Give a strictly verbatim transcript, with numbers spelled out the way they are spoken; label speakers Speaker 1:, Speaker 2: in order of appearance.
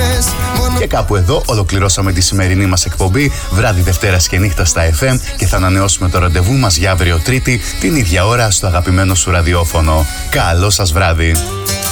Speaker 1: Και κάπου εδώ ολοκληρώσαμε τη σημερινή μας εκπομπή, βράδυ Δευτέρας και νύχτα στα εφ εμ, και θα ανανεώσουμε το ραντεβού μας για αύριο Τρίτη την ίδια ώρα στο αγαπημένο σου ραδιόφωνο. Καλό σας βράδυ.